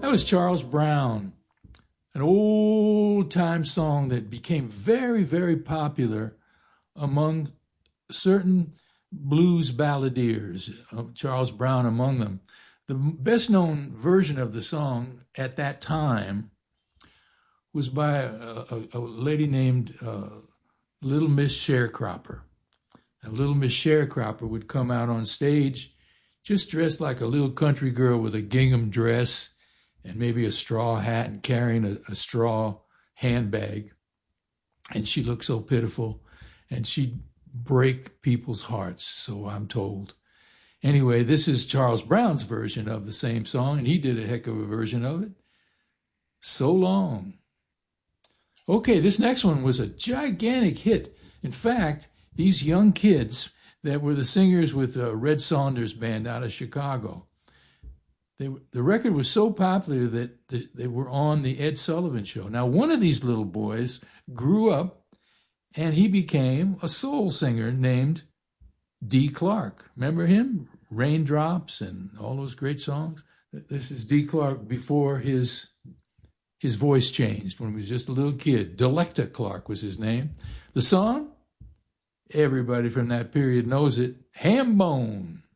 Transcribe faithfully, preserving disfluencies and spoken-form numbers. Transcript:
That was Charles Brown, an old-time song that became very, very popular among certain blues balladeers, Charles Brown among them. The best-known version of the song at that time was by a, a, a lady named uh, Little Miss Sharecropper. And Little Miss Sharecropper would come out on stage just dressed like a little country girl with a gingham dress and maybe a straw hat and carrying a, a straw handbag. And she looked so pitiful, and she'd break people's hearts, so I'm told. Anyway, this is Charles Brown's version of the same song, and he did a heck of a version of it. So Long. Okay, this next one was a gigantic hit. In fact, these young kids that were the singers with the Red Saunders Band out of Chicago, They, the record was so popular that the, they were on the Ed Sullivan Show. Now, one of these little boys grew up, and he became a soul singer named Dee Clark. Remember him? Raindrops and all those great songs. This is Dee Clark before his his voice changed when he was just a little kid. Delecta Clark was his name. The song? Everybody from that period knows it. Ham Bone.